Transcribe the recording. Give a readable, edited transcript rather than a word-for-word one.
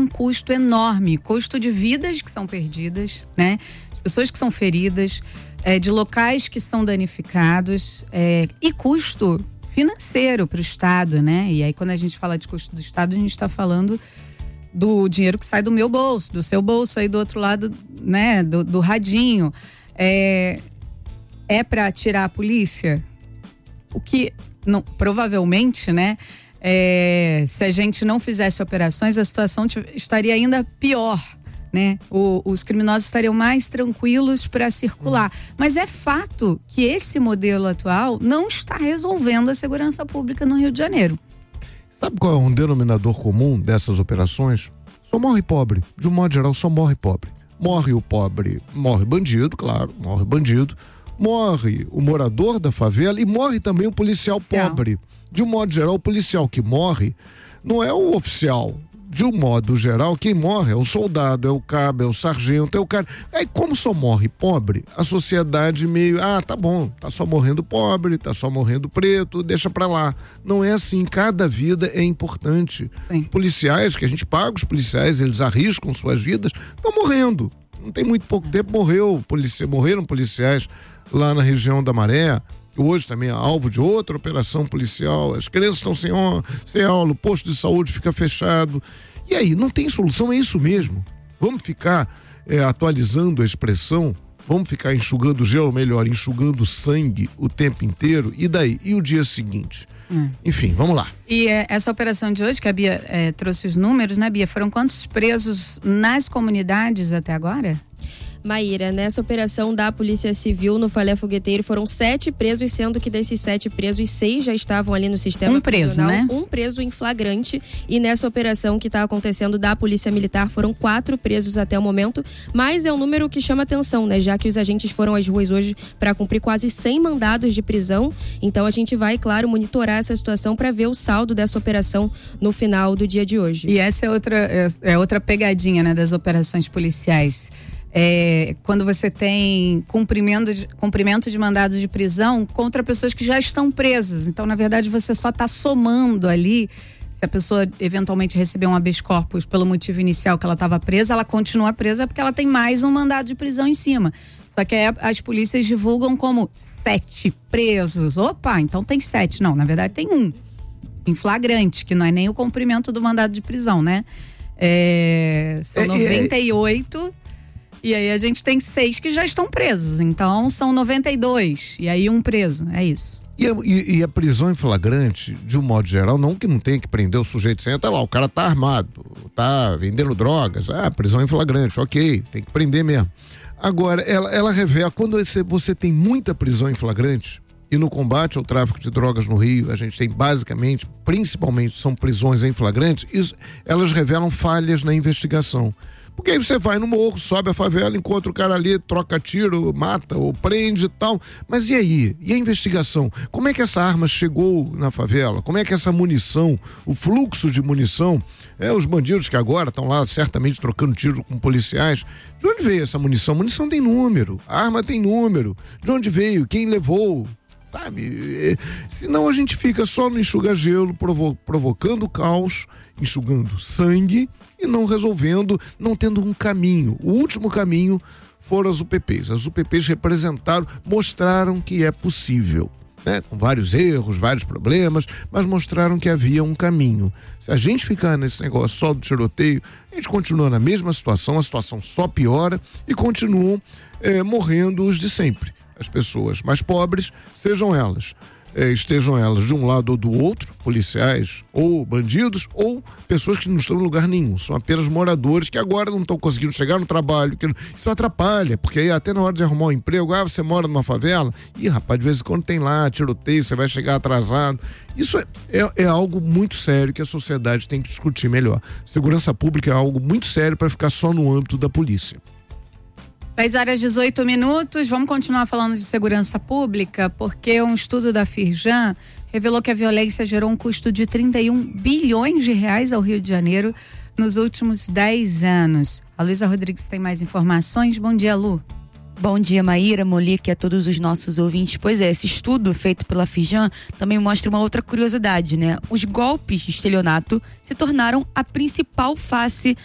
um custo enorme, custo de vidas que são perdidas, né? De pessoas que são feridas, de locais que são danificados, e custo financeiro para o Estado, né? E aí quando a gente fala de custo do Estado, a gente está falando do dinheiro que sai do meu bolso, do seu bolso aí do outro lado, né? Do radinho. É para tirar a polícia? O que não, provavelmente, né? Se a gente não fizesse operações, a situação estaria ainda pior, né? Os criminosos estariam mais tranquilos para circular. Mas é fato que esse modelo atual não está resolvendo a segurança pública no Rio de Janeiro. Sabe qual é um denominador comum dessas operações? Só morre pobre. De um modo geral, só morre pobre. Morre o pobre, morre bandido, claro, morre bandido. Morre o morador da favela e morre também o policial pobre. De um modo geral, o policial que morre não é o oficial. De um modo geral, quem morre é o soldado, é o cabo, é o sargento, é o cara. Aí, como só morre pobre, a sociedade meio, tá bom, tá só morrendo pobre, tá só morrendo preto, deixa pra lá. Não é assim, cada vida é importante. Sim. Policiais, que a gente paga os policiais, eles arriscam suas vidas, estão morrendo. Não tem muito pouco tempo, morreram policiais lá na região da Maré, que hoje também é alvo de outra operação policial. As crianças estão sem aula, o posto de saúde fica fechado. E aí, não tem solução, é isso mesmo. Vamos ficar atualizando a expressão, vamos ficar enxugando gelo, melhor, enxugando sangue o tempo inteiro, e daí? E o dia seguinte? Enfim, vamos lá. E essa operação de hoje, que a Bia trouxe os números, né, Bia? Foram quantos presos nas comunidades até agora? Maíra, nessa operação da Polícia Civil no Falé Fogueteiro foram 7 presos, sendo que desses 7 presos, 6 já estavam ali no sistema prisional. Um preso, né? Um preso em flagrante. E nessa operação que está acontecendo da Polícia Militar foram 4 presos até o momento, mas é um número que chama atenção, né? Já que os agentes foram às ruas hoje para cumprir quase 100 mandados de prisão. Então a gente vai, claro, monitorar essa situação para ver o saldo dessa operação no final do dia de hoje. E essa é outra pegadinha, né, das operações policiais. Quando você tem cumprimento de mandados de prisão contra pessoas que já estão presas. Então, na verdade, você só está somando ali. Se a pessoa eventualmente receber um habeas corpus pelo motivo inicial que ela estava presa, ela continua presa porque ela tem mais um mandado de prisão em cima. Só que aí as polícias divulgam como 7 presos. Opa, então tem 7. Não, na verdade tem 1. Em flagrante, que não é nem o cumprimento do mandado de prisão, né? São 98. E aí a gente tem 6 que já estão presos, então são 92, e aí 1 preso, é isso. E a prisão em flagrante, de um modo geral, não que não tenha que prender o sujeito, senta lá, o cara tá armado, tá vendendo drogas, prisão em flagrante, ok, tem que prender mesmo. Agora, ela revela, quando você tem muita prisão em flagrante, e no combate ao tráfico de drogas no Rio, a gente tem basicamente, principalmente, são prisões em flagrante, elas revelam falhas na investigação. Porque aí você vai no morro, sobe a favela, encontra o cara ali, troca tiro, mata ou prende e tal. Mas e aí? E a investigação? Como é que essa arma chegou na favela? Como é que essa munição, o fluxo de munição, os bandidos que agora estão lá certamente trocando tiro com policiais, de onde veio essa munição? A munição tem número, a arma tem número. De onde veio? Quem levou? Sabe? Senão a gente fica só no enxuga-gelo, provocando caos, enxugando sangue e não resolvendo, não tendo um caminho. O último caminho foram as UPPs. As UPPs mostraram que é possível, né? Com vários erros, vários problemas, mas mostraram que havia um caminho. Se a gente ficar nesse negócio só do tiroteio, a gente continua na mesma situação, a situação só piora e continuam morrendo os de sempre. As pessoas mais pobres, estejam elas de um lado ou do outro, policiais ou bandidos, ou pessoas que não estão em lugar nenhum, são apenas moradores que agora não estão conseguindo chegar no trabalho, isso atrapalha, porque aí até na hora de arrumar um emprego, você mora numa favela, rapaz, de vez em quando tem lá tiroteio, você vai chegar atrasado. Isso é algo muito sério que a sociedade tem que discutir melhor. Segurança pública é algo muito sério para ficar só no âmbito da polícia. 10h18, vamos continuar falando de segurança pública, porque um estudo da Firjan revelou que a violência gerou um custo de 31 bilhões de reais ao Rio de Janeiro nos últimos 10 anos. A Luísa Rodrigues tem mais informações. Bom dia, Lu. Bom dia, Maíra, Molique, a todos os nossos ouvintes. Pois é, esse estudo feito pela Firjan também mostra uma outra curiosidade, né? Os golpes de estelionato se tornaram a principal face